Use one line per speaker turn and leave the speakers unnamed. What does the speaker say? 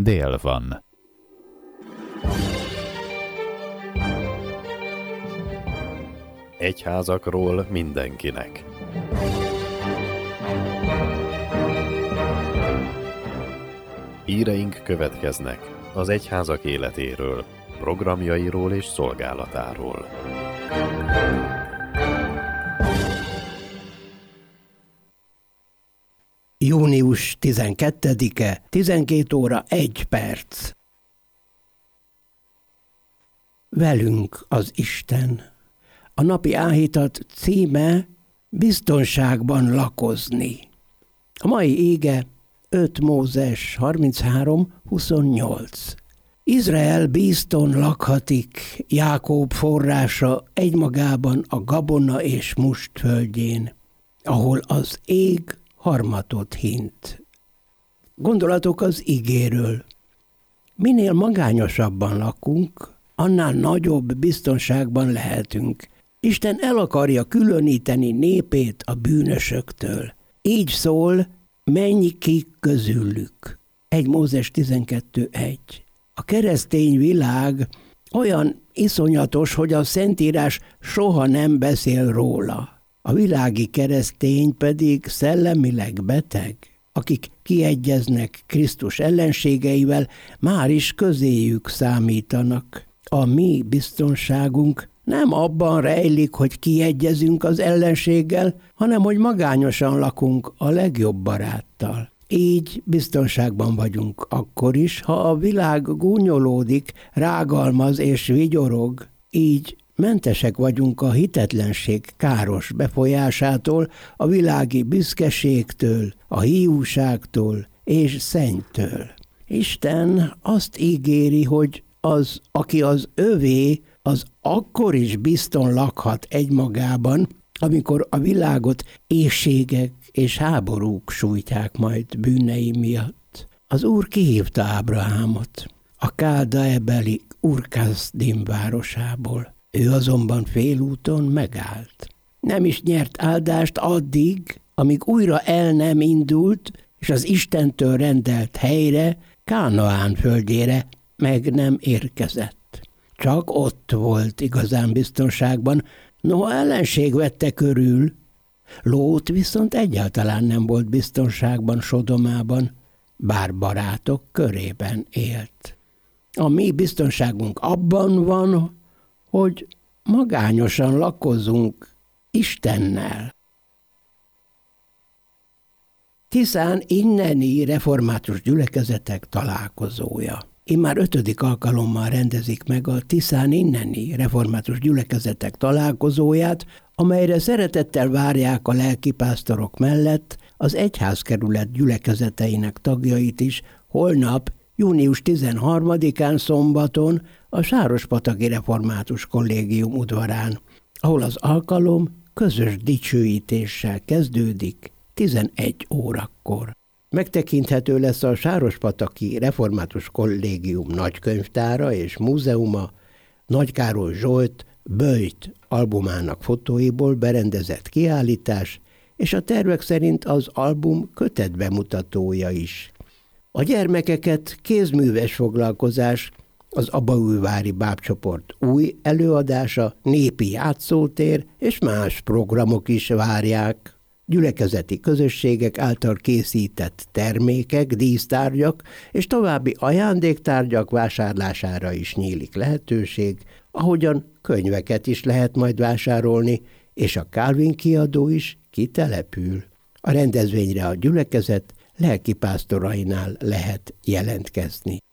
dél van.
Egyházakról mindenkinek. Híreink következnek az egyházak életéről, programjairól és szolgálatáról.
Június 12-e, 12 óra 1 perc. Velünk az Isten. A napi áhítat címe biztonságban lakozni. A mai ége 5 Mózes 33:28. Izrael bizton lakhatik, Jákob forrása egymagában a gabona és must földjén, ahol az ég harmatot hint. Gondolatok az igéről. Minél magányosabban lakunk, annál nagyobb biztonságban lehetünk. Isten el akarja különíteni népét a bűnösöktől. Így szól, menj ki közülük. 1 Mózes 12:1. A keresztény világ olyan iszonyatos, hogy a Szentírás soha nem beszél róla. A világi keresztény pedig szellemileg beteg, akik kiegyeznek Krisztus ellenségeivel, már is közéjük számítanak. A mi biztonságunk nem abban rejlik, hogy kiegyezünk az ellenséggel, hanem hogy magányosan lakunk a legjobb baráttal. Így biztonságban vagyunk akkor is, ha a világ gúnyolódik, rágalmaz és vigyorog. Így mentesek vagyunk a hitetlenség káros befolyásától, a világi büszkeségtől, a hiúságtól és szennytől. Isten azt ígéri, hogy az, aki az övé, az akkor is bizton lakhat egymagában, amikor a világot éhségek és háborúk sújtják majd bűnei miatt. Az Úr kihívta Ábrahámot a Káldaebeli Ur-Kaszdim városából. Ő azonban félúton megállt. Nem is nyert áldást addig, amíg újra el nem indult, és az Istentől rendelt helyre, Kánaán földjére meg nem érkezett. Csak ott volt igazán biztonságban, noha ellenség vette körül. Lót viszont egyáltalán nem volt biztonságban Sodomában, bár barátok körében élt. A mi biztonságunk abban van, hogy magányosan lakozunk Istennel. Tiszán inneni református gyülekezetek találkozója. Immár 5. alkalommal rendezik meg a Tiszán inneni református gyülekezetek találkozóját, amelyre szeretettel várják a lelkipásztorok mellett az egyházkerület gyülekezeteinek tagjait is holnap, június 13-án szombaton a Sárospataki Református Kollégium udvarán, ahol az alkalom közös dicsőítéssel kezdődik 11 órakor. Megtekinthető lesz a Sárospataki Református Kollégium nagykönyvtára és múzeuma, Nagy Károly Zsolt Böjt albumának fotóiból berendezett kiállítás, és a tervek szerint az album kötetbemutatója is. A gyermekeket kézműves foglalkozás, az Abaújvári Bábcsoport új előadása, népi játszótér és más programok is várják. Gyülekezeti közösségek által készített termékek, dísztárgyak és további ajándéktárgyak vásárlására is nyílik lehetőség, ahogyan könyveket is lehet majd vásárolni, és a Calvin kiadó is kitelepül. A rendezvényre a gyülekezet lelkipásztorainál lehet jelentkezni.